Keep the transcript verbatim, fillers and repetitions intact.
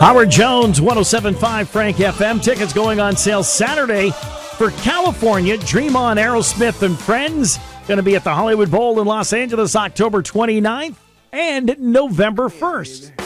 Howard Jones, one oh seven point five Frank F M. Tickets going on sale Saturday for California. Dream On, Aerosmith and Friends. Going to be at the Hollywood Bowl in Los Angeles October twenty-ninth and November first.